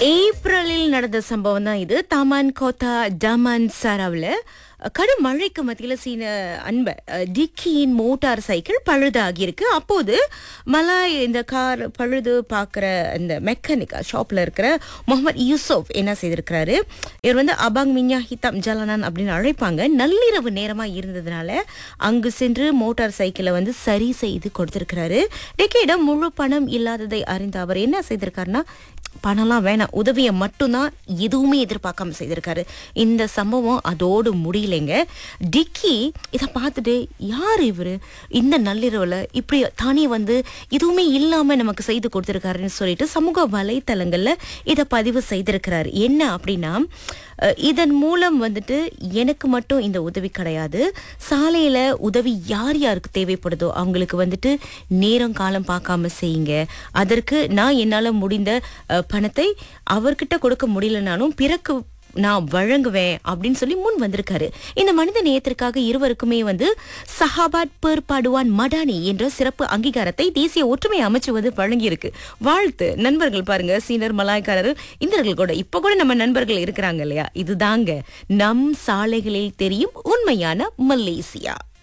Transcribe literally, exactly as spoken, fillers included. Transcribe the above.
ஏப்ரலில் நடந்த சம்பவம் தான் இது. தாமான் கோத்தா டமான் சாராவில் கடும் மழைக்கு மத்தியில் சீன அன்ப டிக்கியின் மோட்டார் சைக்கிள் பழுதாகியிருக்கு. அப்போது மலாய் இந்த கார் பழுது பார்க்குற இந்த மெக்கானிக் ஷாப்பில் இருக்கிற முகமது யூசுப் என்ன செய்திருக்கிறாரு, இவர் வந்து அபாங் மின்யா ஹிதாம் ஜலானான் அப்படின்னு அழைப்பாங்க. நள்ளிரவு நேரமாக இருந்ததுனால அங்கு சென்று மோட்டார் சைக்கிளை வந்து சரி செய்து கொடுத்திருக்கிறாரு. டிக்கியிடம் முழு பணம் இல்லாததை அறிந்த அவர் என்ன செய்திருக்காருன்னா, பணம்லாம் வேணாம், உதவியை மட்டும்தான் எதுவுமே எதிர்பார்க்காம செய்திருக்காரு. இந்த சம்பவம் அதோடு முடியலைங்க. டிக்கி இதை பார்த்துட்டு யார் இவரு இந்த நள்ளிரவுல இப்படி தானே வந்து எதுவுமே இல்லாம நமக்கு செய்து கொடுத்திருக்காருன்னு சொல்லிட்டு சமூக வலைத்தளங்கள்ல இதை பதிவு செய்திருக்கிறாரு. என்ன அப்படின்னா, இதன் மூலம் வந்துட்டு எனக்கு மட்டும் இந்த உதவி கிடையாது, சாலையில உதவி யார் யாருக்கு தேவைப்படுதோ அவங்களுக்கு வந்துட்டு நேரம் காலம் பார்க்காம செய்யுங்க. அதற்கு நான் என்னால முடிந்த பணத்தை அவர்கிட்ட கொடுக்க முடியலனாலும் பிறகு நான் வழங்குவேன் அப்படின்னு சொல்லி முன் வந்திருக்காரு. இந்த மனித நேயத்திற்காக இருவருக்குமே வந்து சஹாபாத் பேர் பாடுவான் மடானி என்ற சிறப்பு அங்கீகாரத்தை தேசிய ஒற்றுமை அமைச்சு வந்து வழங்கியிருக்கு. வாழ்த்து நண்பர்கள். பாருங்க, சீனர் மலாய்க்காரர் இந்தியர்கள் கூட இப்ப கூட நம்ம நண்பர்கள் இருக்கிறாங்க இல்லையா? இதுதாங்க நம் சாலைகளில் தெரியும் உண்மையான மலேசியா.